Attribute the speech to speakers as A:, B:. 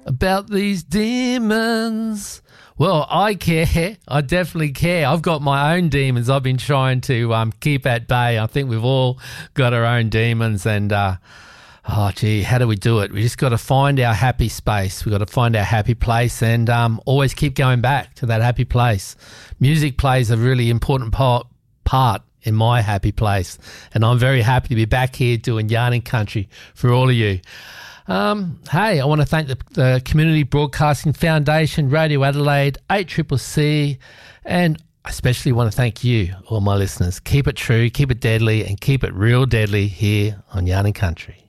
A: about these demons. Well, I care. I definitely care. I've got my own demons I've been trying to keep at bay. I think we've all got our own demons and, how do we do it? We just got to find our happy space. We've got to find our happy place and always keep going back to that happy place. Music plays a really important part in my happy place, and I'm very happy to be back here doing Yarning Country for all of you. Hey, I want to thank the Community Broadcasting Foundation, Radio Adelaide, 8CCC, and I especially want to thank you, all my listeners. Keep it true, keep it deadly, and keep it real deadly here on Yarning Country.